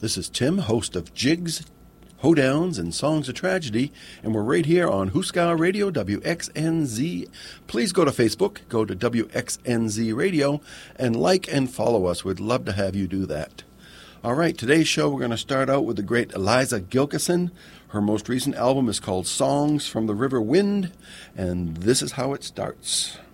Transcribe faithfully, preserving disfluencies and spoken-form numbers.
This is Tim, host of Jigs, Hoedowns, and Songs of Tragedy, and we're right here on Huska Radio, W X N Z. Please go to Facebook, go to W X N Z Radio, and like and follow us. We'd love to have you do that. All right, today's show, we're going to start out with the great Eliza Gilkyson. Her most recent album is called Songs from the River Wind, and this is how it starts.